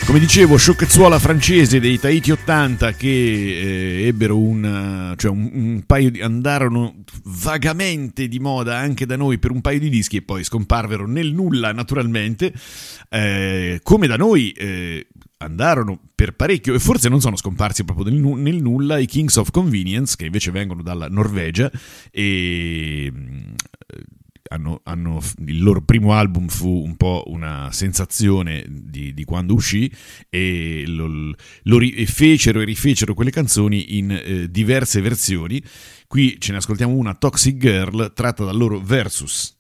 Come dicevo, sciocchezzuola francese dei Tahiti 80 che ebbero un paio di, andarono vagamente di moda anche da noi per un paio di dischi e poi scomparvero nel nulla naturalmente, come da noi andarono per parecchio e forse non sono scomparsi proprio nel nulla i Kings of Convenience, che invece vengono dalla Norvegia e il loro primo album fu un po' una sensazione di quando uscì e fecero e rifecero quelle canzoni in diverse versioni. Qui ce ne ascoltiamo una, Toxic Girl, tratta dal loro Versus.